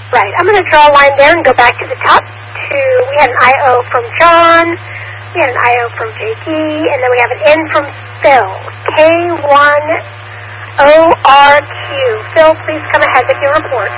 Right. I'm going to draw a line there and go back to the top to, we had an IO from John, we had an IO from JD, and then we have an N from Phil. K1ORQ. Phil, please come ahead with your report.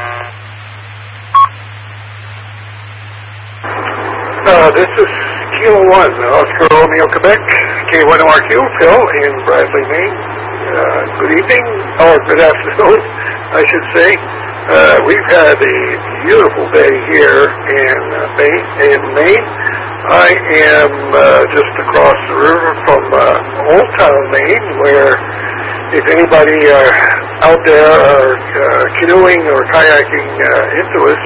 This is Kilo 1, Oscar Romeo, Quebec, K1ORQ, Phil in Bradley, Maine. Good evening, or good afternoon, I should say. We've had a beautiful day here in Maine. I am just across the river from Old Town, Maine, where if anybody out there are canoeing or kayaking into us,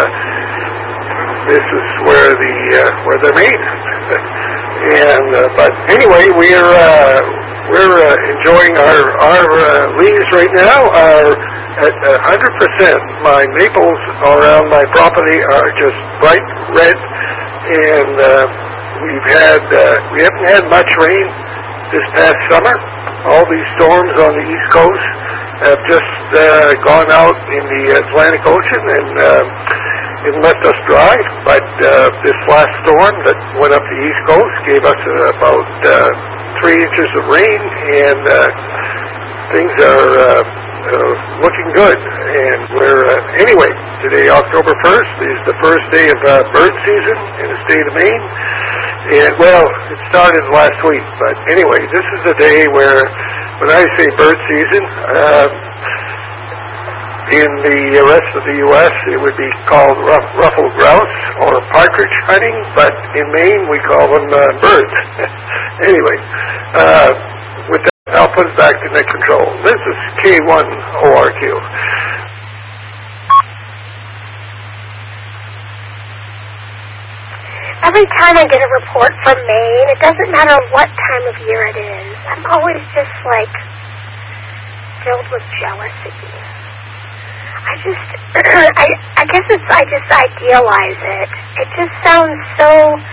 this is where they're made. And but anyway, we're enjoying our leaves right now are at 100%. My maples around my property are just bright red, and we haven't had much rain this past summer. All these storms on the East Coast have just gone out in the Atlantic Ocean and it left us dry. But this last storm that went up the East Coast gave us about 3 inches of rain, and things are looking good. And we're anyway, today, October 1st, is the first day of bird season in the state of Maine. And well, it started last week, but anyway, this is a day where, when I say bird season, in the rest of the U.S., it would be called ruffed grouse or partridge hunting, but in Maine, we call them birds. Anyway, with that, I'll put it back to net control. This is K1ORQ. Every time I get a report from Maine, it doesn't matter what time of year it is, I'm always just filled with jealousy. I guess I just idealize it. It just sounds so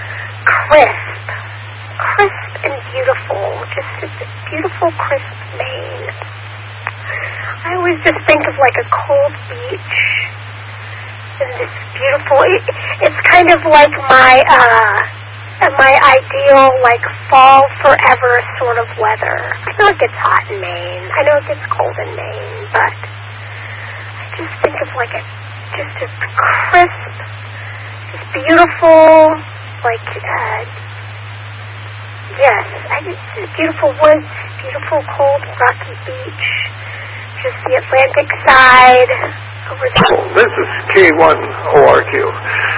crisp and beautiful. Just a beautiful, crisp Maine. I always just think of a cold beach. And this beautiful, it's kind of like my ideal, fall forever sort of weather. I know it gets hot in Maine. I know it gets cold in Maine, but I just think of just a crisp, just beautiful, beautiful woods, beautiful cold rocky beach, just the Atlantic side. Over there. This is K1ORQ.